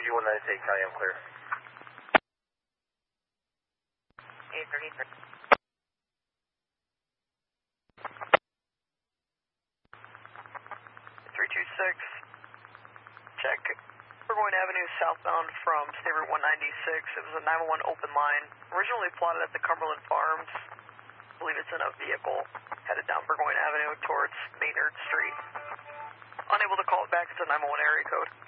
G198, County, I'm clear. 833. 326. Check. Burgoyne Avenue southbound from State Route 196. It was a 911 open line. Originally plotted at the Cumberland Farms. I believe it's in a vehicle headed down Burgoyne Avenue towards Maynard Street. Unable to call it back. It's a 911 area code.